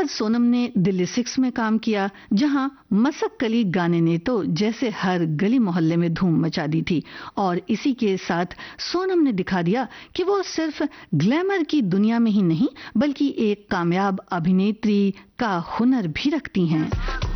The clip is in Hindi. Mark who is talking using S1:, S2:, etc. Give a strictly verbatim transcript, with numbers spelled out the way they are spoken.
S1: बाद सोनम ने दिल्ली सिक्स में काम किया, जहां मसक कली गाने ने तो जैसे हर गली मोहल्ले में धूम मचा दी थी। और इसी के साथ सोनम ने दिखा दिया कि वो सिर्फ ग्लैमर की दुनिया में ही नहीं बल्कि एक कामयाब अभिनेत्री का हुनर भी रखती हैं।